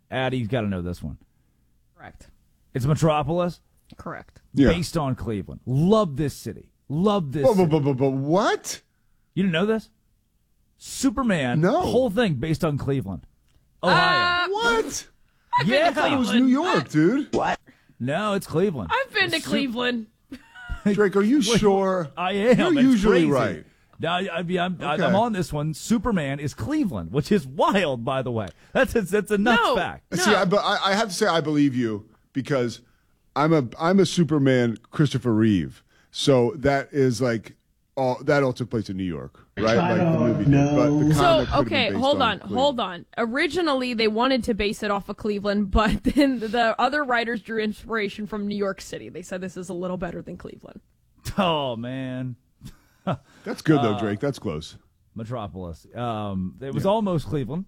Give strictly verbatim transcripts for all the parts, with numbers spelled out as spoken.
Addie's got to know this one. Correct. It's Metropolis. Correct. Yeah. Based on Cleveland. Love this city. Love this But, city. but, but, but what? You didn't know this? Superman. No. Whole thing based on Cleveland. Ohio. Uh, What? yeah. been to It was Cleveland. New York, dude. What? No, it's Cleveland. I've been to Cleveland. Drake, are you sure? I am. You're It's usually crazy. right. No, I, I mean, I'm, Okay. I'm on this one. Superman is Cleveland, which is wild, by the way. That's a, that's a nuts No. fact. See, I, but I, I have to say I believe you because I'm a I'm a Superman Christopher Reeve. So that is like all that all took place in New York, right? I Like the don't movie did. know. But the comic So, could have okay, been based hold on on, Cleveland. hold on. Originally, they wanted to base it off of Cleveland, but then the other writers drew inspiration from New York City. They said this is a little better than Cleveland. Oh, man. That's good Uh, though, Drake. That's close. Metropolis. Um, it was almost Cleveland.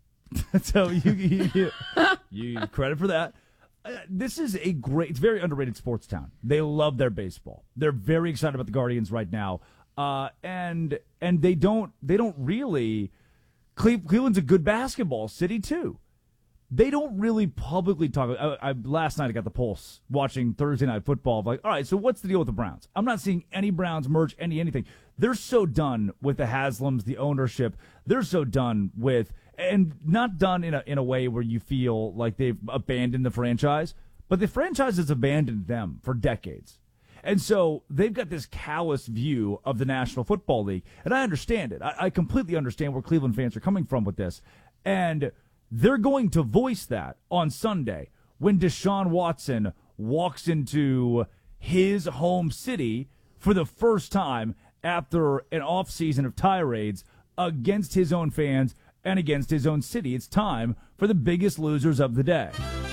so you, you, you, you credit for that. Uh, this is a great, it's a very underrated sports town. They love their baseball. They're very excited about the Guardians right now. Uh, and and they don't they don't really Cle- Cleveland's a good basketball city too. They don't really publicly talk. I, I, last night I got the pulse watching Thursday Night Football. Like, all right, so what's the deal with the Browns? I'm not seeing any Browns merge any anything. They're so done with the Haslams, the ownership. They're so done with, and not done in a in a way where you feel like they've abandoned the franchise, but the franchise has abandoned them for decades. And so they've got this callous view of the National Football League, and I understand it. I, I completely understand where Cleveland fans are coming from with this, and they're going to voice that on Sunday when Deshaun Watson walks into his home city for the first time after an offseason of tirades against his own fans and against his own city. It's time for the biggest losers of the day.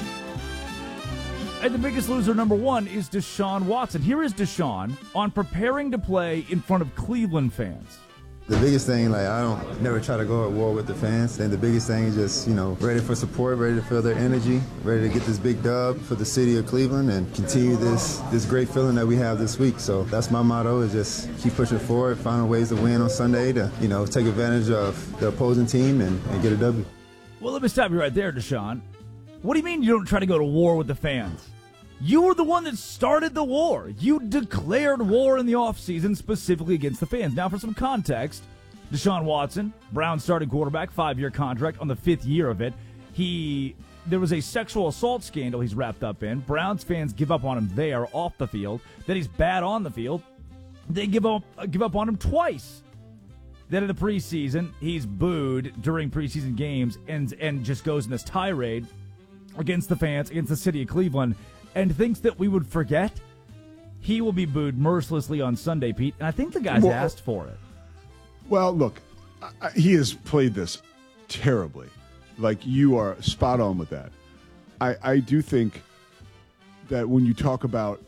And the biggest loser, number one, is Deshaun Watson. Here is Deshaun on preparing to play in front of Cleveland fans. The biggest thing, like, I don't never try to go at war with the fans. And the biggest thing is just, you know, ready for support, ready to feel their energy, ready to get this big dub for the city of Cleveland and continue this this great feeling that we have this week. So that's my motto, is just keep pushing forward, finding ways to win on Sunday to, you know, take advantage of the opposing team and, and get a W. Well, let me stop you right there, Deshaun. What do you mean you don't try to go to war with the fans? You were the one that started the war. You declared war in the offseason specifically against the fans. Now, for some context, Deshaun Watson, Browns starting quarterback, five-year contract on the fifth year of it. He there was a sexual assault scandal he's wrapped up in. Browns fans give up on him there off the field. Then he's bad on the field. They give up give up on him twice. Then in the preseason, he's booed during preseason games and and just goes in this tirade against the fans, against the city of Cleveland, and thinks that we would forget. He will be booed mercilessly on Sunday, Pete, and I think the guys Well, asked for it. Well, look, I, I- he has played this terribly. Like, you are spot on with that. I, I do think that when you talk about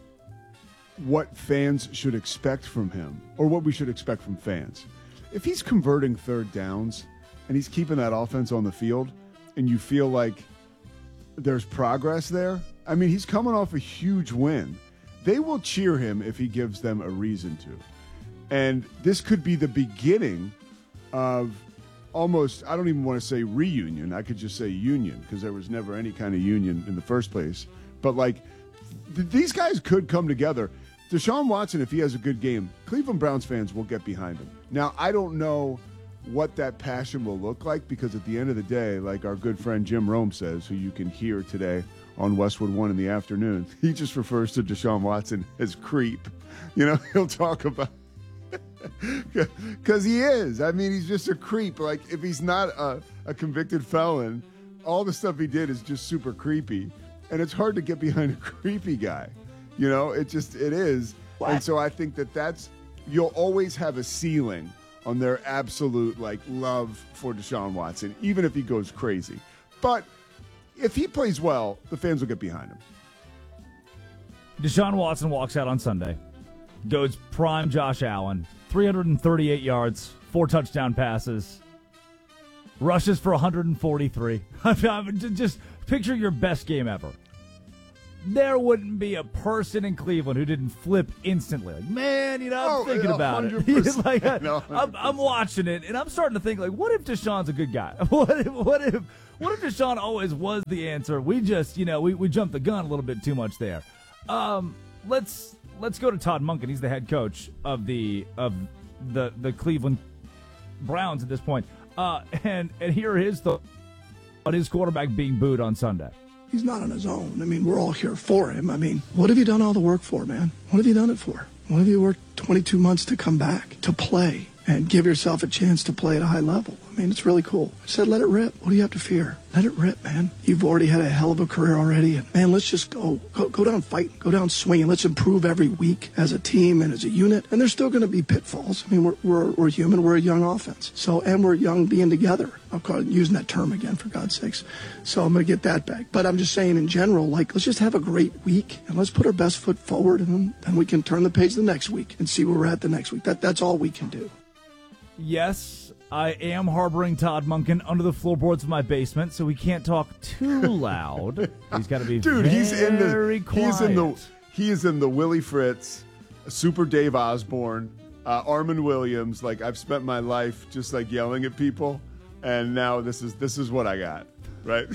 what fans should expect from him, or what we should expect from fans, if he's converting third downs and he's keeping that offense on the field, and you feel like there's progress there, I mean, he's coming off a huge win. They will cheer him if he gives them a reason to. And this could be the beginning of almost, I don't even want to say reunion. I could just say union, because there was never any kind of union in the first place. But, like, th- these guys could come together. Deshaun Watson, if he has a good game, Cleveland Browns fans will get behind him. Now, I don't know what that passion will look like, because at the end of the day, like our good friend Jim Rome says, who you can hear today on Westwood One in the afternoon, he just refers to Deshaun Watson as creep. You know, he'll talk about, because he is. I mean, he's just a creep. Like, if he's not a, a convicted felon, all the stuff he did is just super creepy. And it's hard to get behind a creepy guy. You know, it just, it is. What? And so I think that that's, you'll always have a ceiling on their absolute, like, love for Deshaun Watson, even if he goes crazy. But if he plays well, the fans will get behind him. Deshaun Watson walks out on Sunday, goes prime Josh Allen, three hundred thirty-eight yards, four touchdown passes, rushes for one hundred forty-three. Just picture your best game ever. there wouldn't be a person in Cleveland who didn't flip instantly. Like, man, you know, I'm Oh, thinking about one hundred percent. it. like, I, No, I'm, I'm watching it, and I'm starting to think, like, what if Deshaun's a good guy? What if, what if, what if Deshaun always was the answer? We just, you know, we, we jumped the gun a little bit too much there. Um, let's let's go to Todd Monken. He's the head coach of the of the the Cleveland Browns at this point. Uh, and and here are his thoughts on his quarterback being booed on Sunday. He's not on his own. I mean, we're all here for him. I mean, what have you done all the work for, man? What have you done it for? What have you worked twenty-two months to come back, to play, and give yourself a chance to play at a high level? I mean, it's really cool. I said, let it rip. What do you have to fear? Let it rip, man. You've already had a hell of a career already. And, man, let's just go. Go, go down fighting. Go down swinging. Let's improve every week as a team and as a unit. And there's still going to be pitfalls. I mean, we're, we're, we're human. We're a young offense. So, and we're young being together. I'm call it, using that term again, for God's sakes. So I'm going to get that back. But I'm just saying in general, like, let's just have a great week. And let's put our best foot forward. And then, then we can turn the page the next week and see where we're at the next week. That That's all we can do. Yes, I am harboring Todd Monken under the floorboards of my basement, so we can't talk too loud. He's got to be Dude, very he's in the quiet. he's in the he is in the Willie Fritz, Super Dave Osborne, uh, Armand Williams. Like, I've spent my life just like yelling at people, and now this is this is what I got, right?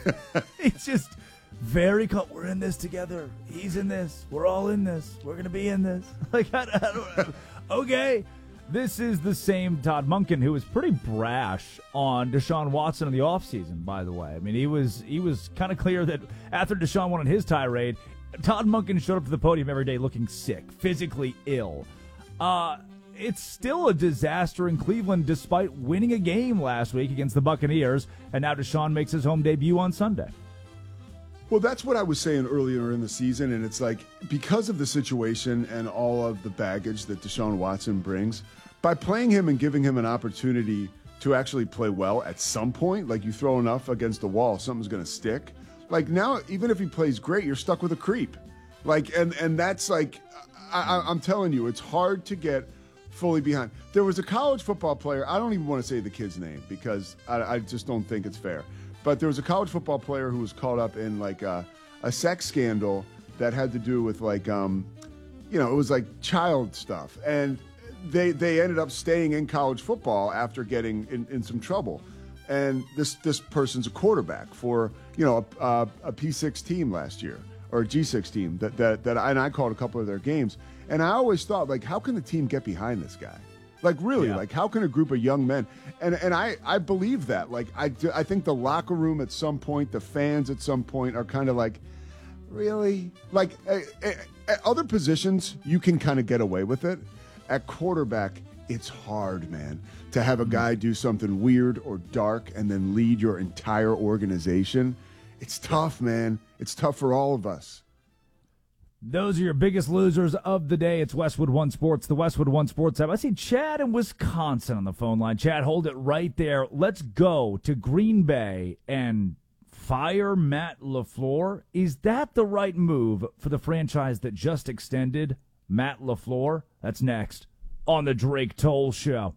It's just very cut. We're in this together. He's in this. We're all in this. We're gonna be in this. Like, I, I don't. Okay. This is the same Todd Monken who was pretty brash on Deshaun Watson in the offseason, by the way. I mean, he was he was kind of clear that after Deshaun went on his tirade, Todd Monken showed up to the podium every day looking sick, physically ill. Uh, it's still a disaster in Cleveland despite winning a game last week against the Buccaneers, and now Deshaun makes his home debut on Sunday. Well, that's what I was saying earlier in the season, and it's like, because of the situation and all of the baggage that Deshaun Watson brings, by playing him and giving him an opportunity to actually play well at some point, like you throw enough against the wall, something's going to stick. Like, now, even if he plays great, you're stuck with a creep. Like, and and that's like, I, I'm telling you, it's hard to get fully behind. There was a college football player, I don't even want to say the kid's name because I, I just don't think it's fair. But there was a college football player who was caught up in like a, a sex scandal that had to do with like, um, you know, it was like child stuff. And they they ended up staying in college football after getting in, in some trouble. And this this person's a quarterback for, you know, a, a, a P six team last year or a G six team that, that, that I, and I called a couple of their games. And I always thought, like, how can the team get behind this guy? Like, really, yeah. Like, how can a group of young men, and and I, I believe that. Like, I, I think the locker room at some point, the fans at some point are kind of like, really? Like, at, at other positions, you can kind of get away with it. At quarterback, it's hard, man, to have a guy do something weird or dark and then lead your entire organization. It's tough, man. It's tough for all of us. Those are your biggest losers of the day. It's Westwood One Sports, the Westwood One Sports app. I see Chad in Wisconsin on the phone line. Chad, hold it right there. Let's go to Green Bay and fire Matt LaFleur. Is that the right move for the franchise that just extended Matt LaFleur? That's next on the Drake Toll Show.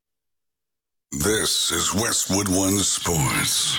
This is Westwood One Sports.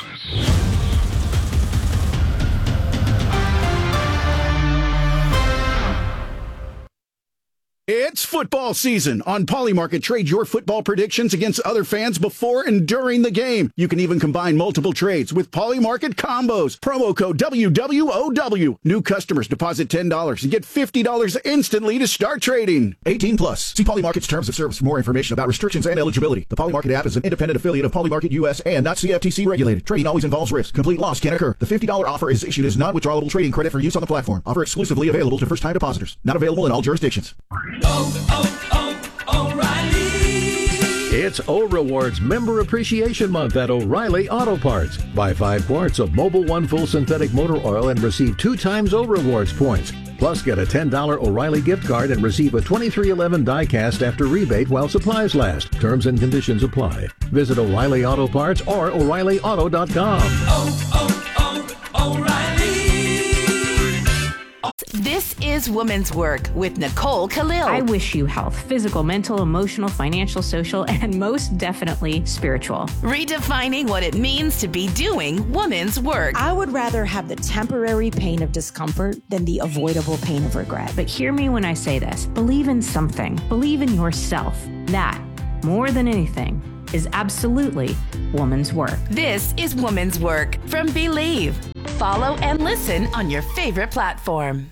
It's football season. On Polymarket, trade your football predictions against other fans before and during the game. You can even combine multiple trades with Polymarket combos. Promo code W W O W. New customers deposit ten dollars and get fifty dollars instantly to start trading. eighteen plus. See Polymarket's terms of service for more information about restrictions and eligibility. The Polymarket app is an independent affiliate of Polymarket U S and not C F T C regulated. Trading always involves risk. Complete loss can occur. The fifty dollars offer is issued as non-withdrawable trading credit for use on the platform. Offer exclusively available to first-time depositors. Not available in all jurisdictions. Oh, oh, oh, O'Reilly! It's O Rewards Member Appreciation Month at O'Reilly Auto Parts. Buy five quarts of Mobil One Full Synthetic Motor Oil and receive two times O Rewards points. Plus, get a ten dollars O'Reilly gift card and receive a twenty-three eleven die-cast after rebate while supplies last. Terms and conditions apply. Visit O'Reilly Auto Parts or O'Reilly Auto dot com. Oh, oh, oh, O'Reilly! This is is Woman's Work with Nicole Khalil. I wish you health, physical, mental, emotional, financial, social, and most definitely spiritual. Redefining what it means to be doing woman's work. I would rather have the temporary pain of discomfort than the avoidable pain of regret. But hear me when I say this. Believe in something. Believe in yourself. That, more than anything, is absolutely woman's work. This is Woman's Work from Believe. Follow and listen on your favorite platform.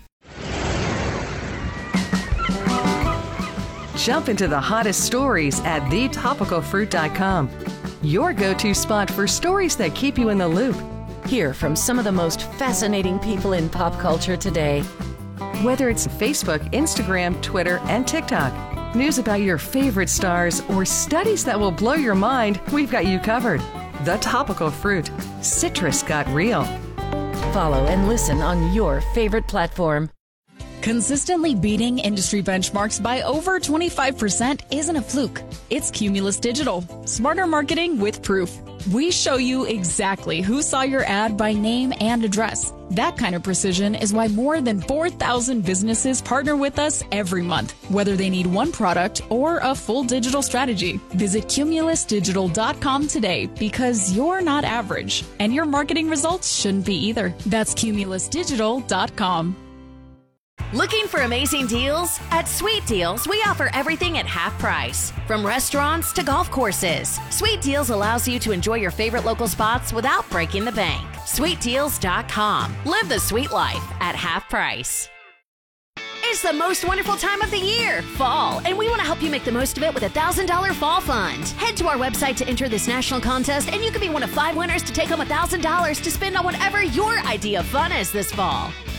Jump into the hottest stories at the topical fruit dot com. Your go-to spot for stories that keep you in the loop. Hear from some of the most fascinating people in pop culture today. Whether it's Facebook, Instagram, Twitter, and TikTok, news about your favorite stars, or studies that will blow your mind, we've got you covered. The Topical Fruit. Citrus got real. Follow and listen on your favorite platform. Consistently beating industry benchmarks by over twenty-five percent isn't a fluke. It's Cumulus Digital. Smarter marketing with proof. We show you exactly who saw your ad by name and address. That kind of precision is why more than four thousand businesses partner with us every month, whether they need one product or a full digital strategy. Visit cumulus digital dot com today because you're not average, and your marketing results shouldn't be either. That's cumulus digital dot com. Looking for amazing deals? At Sweet Deals, we offer everything at half price. From restaurants to golf courses, Sweet Deals allows you to enjoy your favorite local spots without breaking the bank. sweet deals dot com. Live the sweet life at half price. It's the most wonderful time of the year, fall, and we want to help you make the most of it with a one thousand dollars Fall Fund. Head to our website to enter this national contest, and you could be one of five winners to take home one thousand dollars to spend on whatever your idea of fun is this fall.